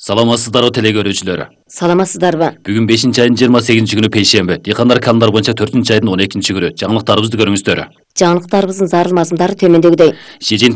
Саламатсыздарбы телекөрүүчүлөр. Саламатсыздарбы? Бүгүн 5-айдын 28 күнү пейшемби. Дыйкандар календар боюнча 4-айдын 12 күнү. Жаңылыктарыбызды көрүңүздөр. Жаңылыктарыбыздын зарыл мазмундары төмөндөгүдөй. Ши